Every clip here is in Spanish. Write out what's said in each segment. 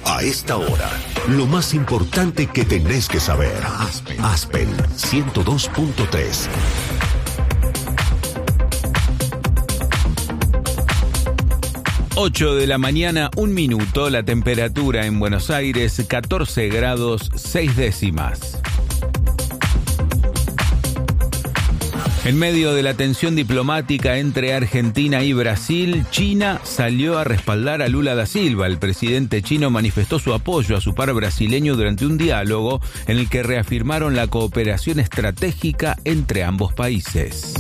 A esta hora, lo más importante que tenés que saber. Aspen 102.3. 8 de la mañana, 1 minuto, la temperatura en Buenos Aires, 14 grados 6 décimas. En medio de la tensión diplomática entre Argentina y Brasil, China salió a respaldar a Lula da Silva. El presidente chino manifestó su apoyo a su par brasileño durante un diálogo en el que reafirmaron la cooperación estratégica entre ambos países.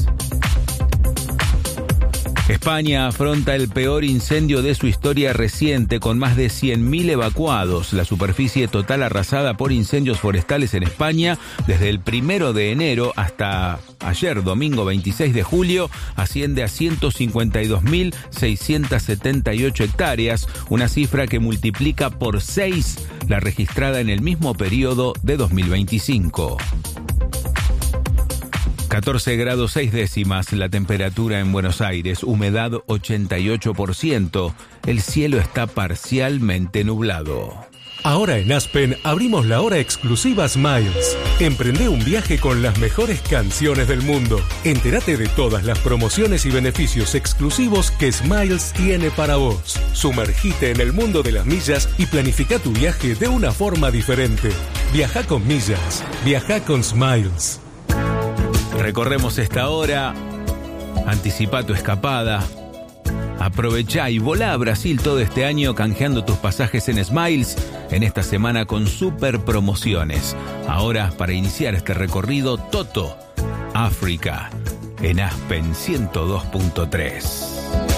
España afronta el peor incendio de su historia reciente con más de 100.000 evacuados. La superficie total arrasada por incendios forestales en España desde el 1 de enero hasta ayer, domingo 26 de julio, asciende a 152.678 hectáreas, una cifra que multiplica por 6 la registrada en el mismo periodo de 2025. 14 grados 6 décimas la temperatura en Buenos Aires, humedad 88%, el cielo está parcialmente nublado. Ahora en Aspen abrimos la hora exclusiva Smiles. Emprende un viaje con las mejores canciones del mundo. Entérate de todas las promociones y beneficios exclusivos que Smiles tiene para vos. Sumergite en el mundo de las millas y planifica tu viaje de una forma diferente. Viaja con millas, viaja con Smiles. Recorremos esta hora, anticipa tu escapada, aprovechá y volá a Brasil todo este año canjeando tus pasajes en Smiles en esta semana con super promociones. Ahora, para iniciar este recorrido, Toto, África, en Aspen 102.3.